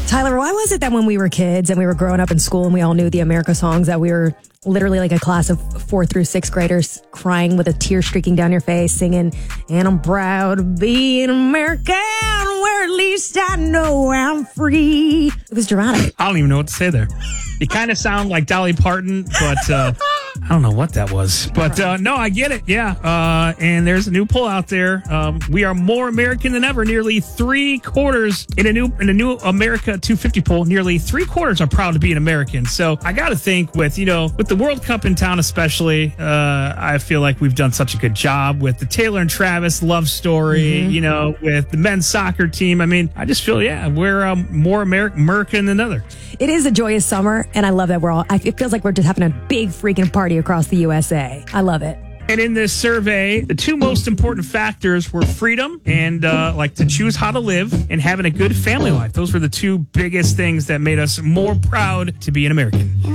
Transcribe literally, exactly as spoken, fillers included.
Tyler, why was it that when we were kids and we were growing up in school and we all knew the America songs that we were literally like a class of fourth through sixth graders crying with a tear streaking down your face singing, and I'm proud to be an American where at least I know I'm free. It was dramatic. I don't even know what to say there. You kind of sound like Dolly Parton, but uh, I don't know what that was. But uh, no, I get it. Yeah. Uh, and there's a new poll out there. Um, we are more American than ever. Nearly three quarters in a new in a new America two fifty poll. Nearly three quarters are proud to be an American. So I got to think with, you know, with the World Cup in town, especially, uh, I feel like we've done such a good job with the Taylor and Travis love story, mm-hmm. you know, with the men's soccer team. I mean, I just feel, yeah, we're um, more Amer- American than other. It is a joyous summer, and I love that we're all, it feels like we're just having a big freaking party across the U S A. I love it. And in this survey, the two most important factors were freedom and uh, like to choose how to live and having a good family life. Those were the two biggest things that made us more proud to be an American.